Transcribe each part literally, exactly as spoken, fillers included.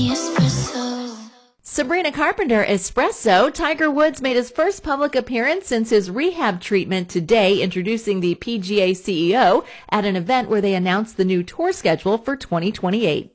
Sabrina Carpenter Espresso. Tiger Woods made his first public appearance since his rehab treatment today, introducing the P G A C E O at an event where they announced the new tour schedule for twenty twenty-eight.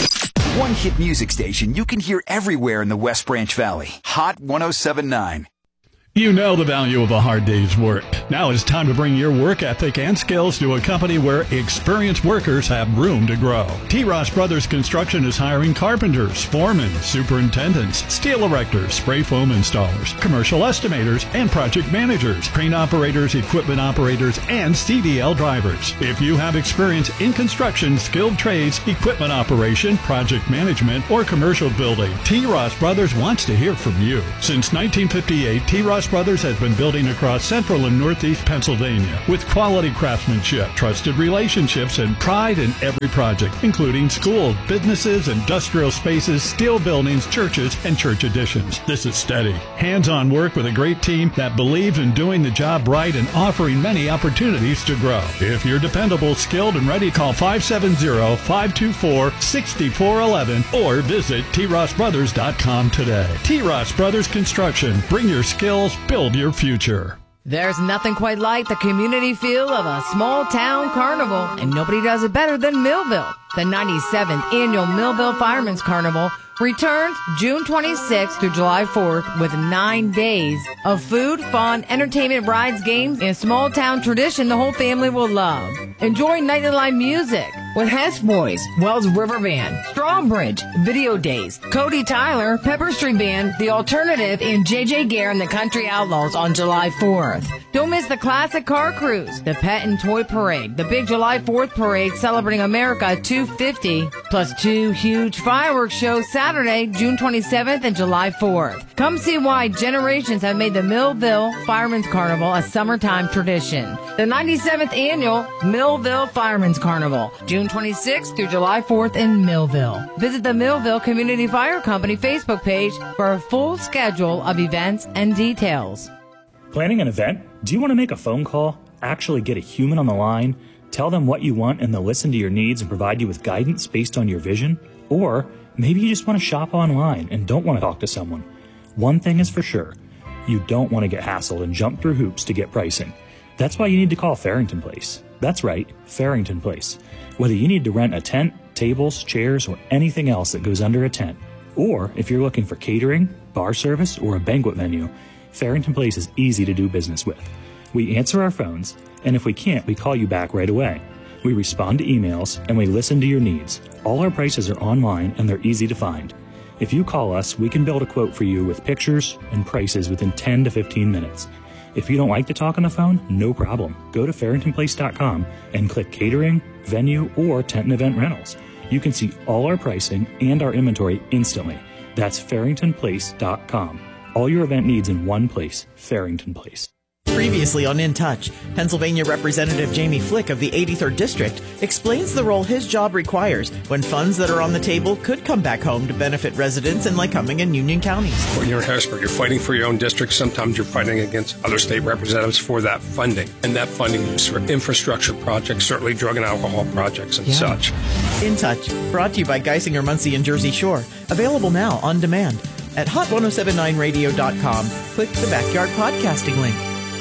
One hit music station you can hear everywhere in the West Branch Valley. Hot one oh seven point nine. You know the value of a hard day's work. Now it's time to bring your work ethic and skills to a company where experienced workers have room to grow. T. Ross Brothers Construction is hiring carpenters, foremen, superintendents, steel erectors, spray foam installers, commercial estimators, and project managers, crane operators, equipment operators, and C D L drivers. If you have experience in construction, skilled trades, equipment operation, project management, or commercial building, T. Ross Brothers wants to hear from you. Since nineteen fifty-eight, T. Ross Brothers has been building across central and northeast Pennsylvania with quality craftsmanship, trusted relationships, and pride in every project, including schools, businesses, industrial spaces, steel buildings, churches, and church additions. This is steady, hands-on work with a great team that believes in doing the job right and offering many opportunities to grow. If you're dependable, skilled, and ready, call five seven zero, five two four, six four one one or visit T Ross Brothers dot com today. T. Ross Brothers Construction. Bring your skills, build your future. There's nothing quite like the community feel of a small town carnival, and nobody does it better than Millville. The ninety-seventh Annual Millville Fireman's Carnival returns June twenty-sixth through July fourth with nine days of food, fun, entertainment, rides, games, and small town tradition the whole family will love. Enjoy nightly live music with Hess Boys, Wells River Band, Strawbridge, Video Days, Cody Tyler, Pepper Street Band, The Alternative, and J J Gare and the Country Outlaws on July fourth. Don't miss the classic car cruise, the Pet and Toy Parade, the big July fourth parade celebrating America two fifty, plus two huge fireworks shows Saturday, June twenty-seventh and July fourth. Come see why generations have made the Millville Fireman's Carnival a summertime tradition. The ninety-seventh Annual Millville Fireman's Carnival, June twenty-sixth through July fourth in Millville. Visit the Millville Community Fire Company Facebook page for a full schedule of events and details. Planning an event? Do you want to make a phone call, actually get a human on the line, tell them what you want, and they'll listen to your needs and provide you with guidance based on your vision? Or maybe you just want to shop online and don't want to talk to someone. One thing is for sure, you don't want to get hassled and jump through hoops to get pricing. That's why you need to call Farrington Place. That's right, Farrington Place. Whether you need to rent a tent, tables, chairs, or anything else that goes under a tent, or if you're looking for catering, bar service, or a banquet venue, Farrington Place is easy to do business with. We answer our phones, and if we can't, we call you back right away. We respond to emails, and we listen to your needs. All our prices are online, and they're easy to find. If you call us, we can build a quote for you with pictures and prices within ten to fifteen minutes. If you don't like to talk on the phone, no problem. Go to Farrington Place dot com and click Catering, Venue, or Tent and Event Rentals. You can see all our pricing and our inventory instantly. That's Farrington Place dot com. All your event needs in one place, Farrington Place. Previously on In Touch, Pennsylvania Representative Jamie Flick of the eighty-third District explains the role his job requires when funds that are on the table could come back home to benefit residents in Lycoming and Union counties. When you're in Harrisburg, you're fighting for your own district. Sometimes you're fighting against other state representatives for that funding. And that funding is for infrastructure projects, certainly drug and alcohol projects and yeah. such. In Touch, brought to you by Geisinger, Muncie, and Jersey Shore. Available now on demand at hot ten seventy-nine radio dot com. Click the Backyard Podcasting link.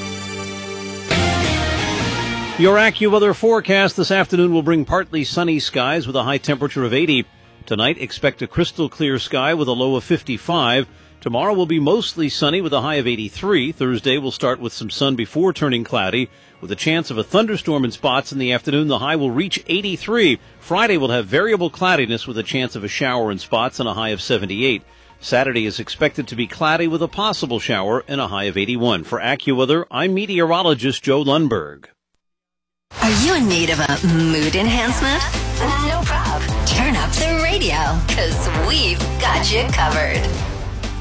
Your AccuWeather forecast this afternoon will bring partly sunny skies with a high temperature of eighty. Tonight, expect a crystal clear sky with a low of fifty-five. Tomorrow will be mostly sunny with a high of eighty-three. Thursday will start with some sun before turning cloudy. With a chance of a thunderstorm in spots in the afternoon, the high will reach eighty-three. Friday will have variable cloudiness with a chance of a shower in spots and a high of seventy-eight. Saturday is expected to be cloudy with a possible shower and a high of eighty-one. For AccuWeather, I'm meteorologist Joe Lundberg. Are you in need of a mood enhancement? No problem. Turn up the radio, because we've got you covered.